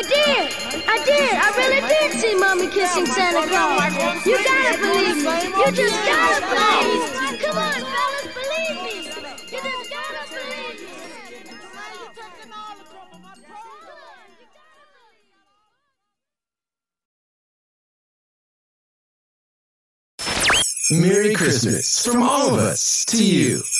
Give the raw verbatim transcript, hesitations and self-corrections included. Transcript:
did. I did. I really did see Mommy kissing Santa Claus. You gotta believe me. You just gotta believe me. Come on, fellas, believe me. You just gotta believe me. Merry Christmas from all of us to you.